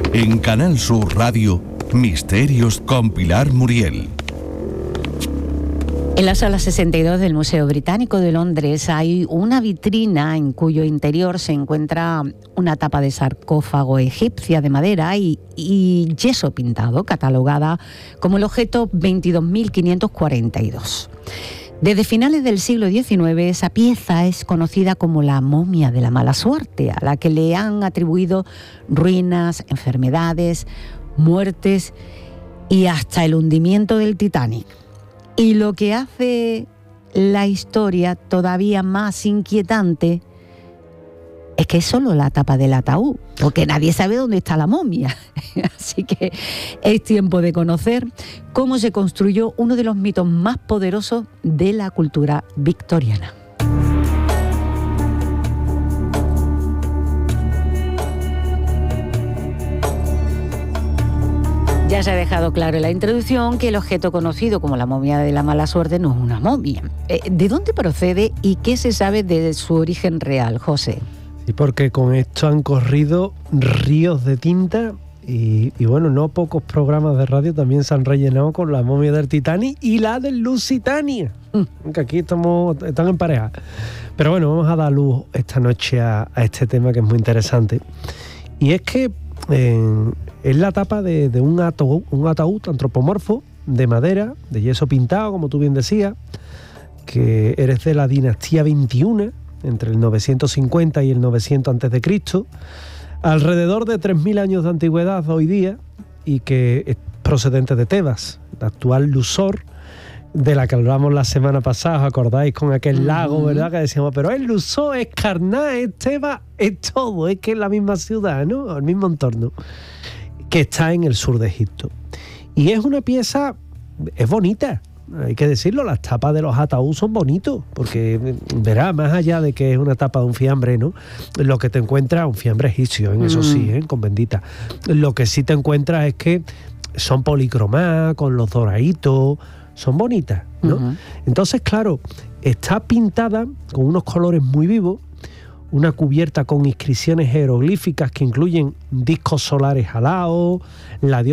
En Canal Sur Radio, Misterios con Pilar Muriel. En la sala 62 del Museo Británico de Londres hay una vitrina en cuyo interior se encuentra una tapa de sarcófago egipcia de madera y yeso pintado, catalogada como el objeto 22.542. Desde finales del siglo XIX, esa pieza es conocida como la momia de la mala suerte, a la que le han atribuido ruinas, enfermedades, muertes y hasta el hundimiento del Titanic. Y lo que hace la historia todavía más inquietante es que es solo la tapa del ataúd, porque nadie sabe dónde está la momia. Así que es tiempo de conocer cómo se construyó uno de los mitos más poderosos de la cultura victoriana. Ya se ha dejado claro en la introducción que el objeto conocido como la momia de la mala suerte no es una momia. ¿De dónde procede y qué se sabe de su origen real, José? Sí, porque con esto han corrido ríos de tinta y bueno, no pocos programas de radio también se han rellenado con la momia del Titanic y la del Lusitania. Que aquí están en pareja. Pero bueno, vamos a dar luz esta noche a este tema que es muy interesante. Y es que es la tapa de un ataúd antropomorfo de madera, de yeso pintado, como tú bien decías, que eres de la dinastía 21, entre el 950 y el 900 a.C., alrededor de 3.000 años de antigüedad hoy día, y que es procedente de Tebas, la actual Luxor, de la que hablamos la semana pasada, ¿os acordáis? Con aquel lago, ¿verdad? Que decíamos, pero es Luxor, es Karnak, es Tebas, es todo, es que es la misma ciudad, ¿no? El mismo entorno, que está en el sur de Egipto. Y es una pieza, es bonita, hay que decirlo, las tapas de los ataúdes son bonitos, porque verá, más allá de que es una tapa de un fiambre, ¿no? Lo que te encuentras, un fiambre egipcio, en eso sí, con bendita. Lo que sí te encuentras es que son policromadas, con los doraditos, son bonitas, ¿no? Entonces, claro, está pintada con unos colores muy vivos, una cubierta con inscripciones jeroglíficas que incluyen discos solares alados, la diosa